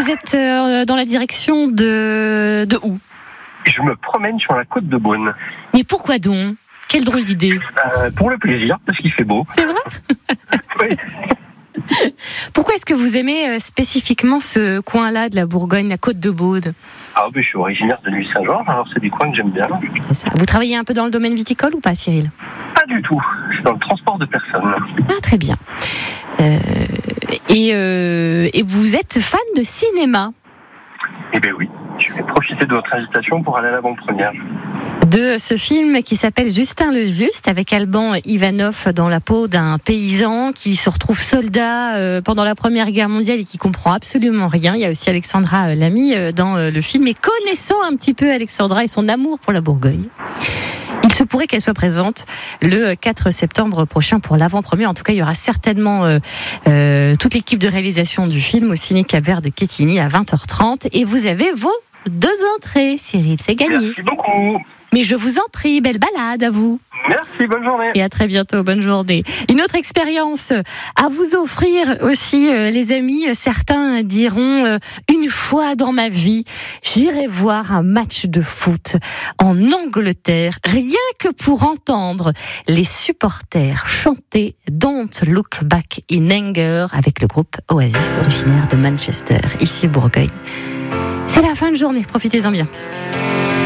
Vous êtes dans la direction de où ? Je me promène sur la côte de Beaune. Mais pourquoi donc ? Quelle drôle d'idée. Pour le plaisir, parce qu'il fait beau. C'est vrai ? Oui. Pourquoi est-ce que vous aimez spécifiquement ce coin-là de la Bourgogne, la côte de Beaune ? Je suis originaire de Nuit-Saint-Georges, alors c'est des coins que j'aime bien. C'est ça. Vous travaillez un peu dans le domaine viticole ou pas, Cyril ? Pas du tout. Je suis dans le transport de personnes. Ah, très bien. Et vous êtes fan de cinéma ? Eh bien oui, je vais profiter de votre invitation pour aller à l'avant-première. De ce film qui s'appelle Justin le Juste, avec Alban Ivanov dans la peau d'un paysan qui se retrouve soldat pendant la Première Guerre mondiale et qui comprend absolument rien. Il y a aussi Alexandra Lamy dans le film. Et connaissant un petit peu Alexandra et son amour pour la Bourgogne, il se pourrait qu'elle soit présente le 4 septembre prochain pour l'avant-première. En tout cas, il y aura certainement toute l'équipe de réalisation du film au Ciné Cap-Vert de Quetigny à 20h30. Et vous avez vos 2 entrées, Cyril, c'est gagné. Merci beaucoup. Mais je vous en prie, belle balade à vous. Merci, bonne journée. Et à très bientôt, bonne journée. Une autre expérience à vous offrir aussi, les amis. Certains diront, une fois dans ma vie, j'irai voir un match de foot en Angleterre, rien que pour entendre les supporters chanter Don't Look Back in Anger avec le groupe Oasis, originaire de Manchester, ici Bourgogne. C'est la fin de journée, profitez-en bien.